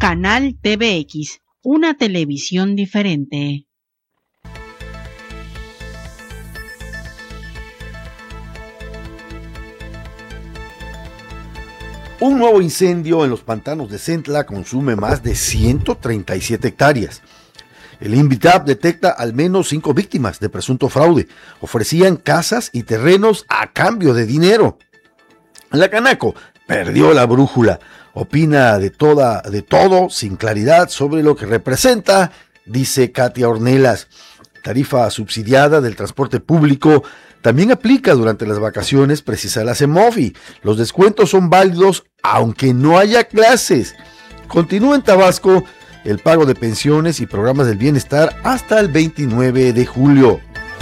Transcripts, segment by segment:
Canal TVX, una televisión diferente. Un nuevo incendio en los pantanos de Centla consume más de 137 hectáreas. El INVITAP detecta al menos 5 víctimas de presunto fraude. Ofrecían casas y terrenos a cambio de dinero. La Canaco perdió la brújula. Opina de todo sin claridad sobre lo que representa, dice Katia Ornelas. Tarifa subsidiada del transporte público también aplica durante las vacaciones, precisa la CEMOVI. Los descuentos son válidos aunque no haya clases. Continúa en Tabasco el pago de pensiones y programas del bienestar hasta el 29 de julio.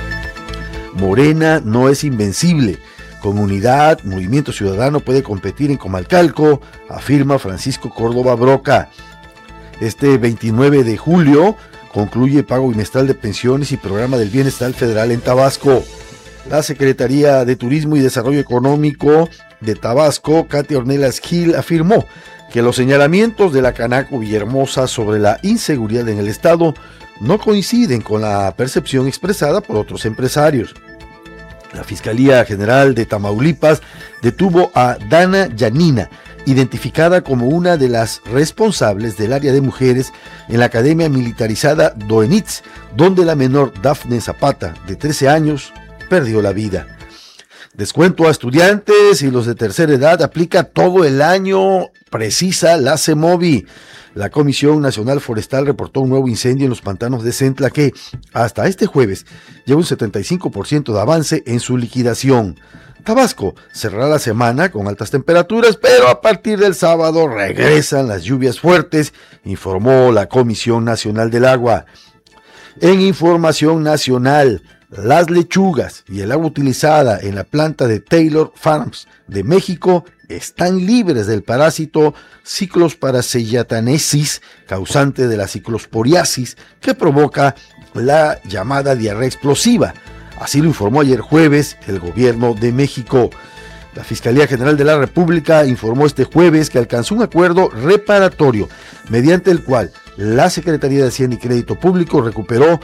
Morena no es invencible. Con unidad, Movimiento Ciudadano puede competir en Comalcalco, afirma Francisco Córdoba Broca. Este 29 de julio concluye el pago bimestral de pensiones y programa del bienestar federal en Tabasco. La Secretaría de Turismo y Desarrollo Económico de Tabasco, Katia Ornelas Gil, afirmó que los señalamientos de la Canaco Villahermosa sobre la inseguridad en el estado no coinciden con la percepción expresada por otros empresarios. La Fiscalía General de Tamaulipas detuvo a Dana Yanina, identificada como una de las responsables del área de mujeres en la Academia Militarizada Doenitz, donde la menor Dafne Zapata, de 13 años, perdió la vida. Descuento a estudiantes y los de tercera edad aplica todo el año, precisa la CEMOVI. La Comisión Nacional Forestal reportó un nuevo incendio en los pantanos de Centla que, hasta este jueves, lleva un 75% de avance en su liquidación. Tabasco cerrará la semana con altas temperaturas, pero a partir del sábado regresan las lluvias fuertes, informó la Comisión Nacional del Agua. En información nacional, las lechugas y el agua utilizada en la planta de Taylor Farms de México están libres del parásito Cyclosparacetamnesis, causante de la ciclosporiasis, que provoca la llamada diarrea explosiva. Así lo informó ayer jueves el gobierno de México. La Fiscalía General de la República informó este jueves que alcanzó un acuerdo reparatorio, mediante el cual la Secretaría de Hacienda y Crédito Público recuperó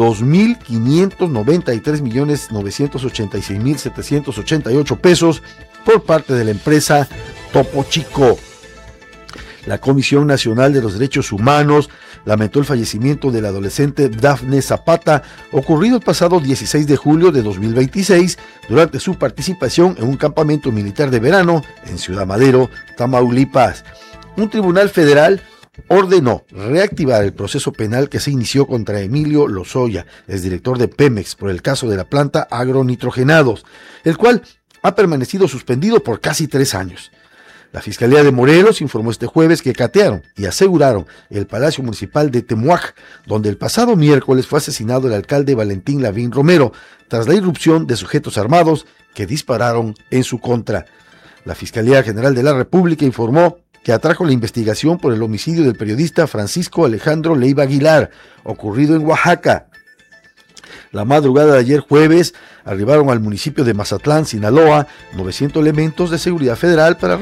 2.593.986.788 pesos por parte de la empresa Topo Chico. La Comisión Nacional de los Derechos Humanos lamentó el fallecimiento del adolescente Dafne Zapata, ocurrido el pasado 16 de julio de 2026, durante su participación en un campamento militar de verano en Ciudad Madero, Tamaulipas. Un tribunal federal ordenó reactivar el proceso penal que se inició contra Emilio Lozoya, exdirector de Pemex, por el caso de la planta agronitrogenados, el cual ha permanecido suspendido por casi 3 años. La Fiscalía de Morelos informó este jueves que catearon y aseguraron el Palacio Municipal de Temuac, donde el pasado miércoles fue asesinado el alcalde Valentín Lavín Romero, tras la irrupción de sujetos armados que dispararon en su contra. La Fiscalía General de la República informó que atrajo la investigación por el homicidio del periodista Francisco Alejandro Leiva Aguilar, ocurrido en Oaxaca. La madrugada de ayer jueves arribaron al municipio de Mazatlán, Sinaloa, 900 elementos de seguridad federal para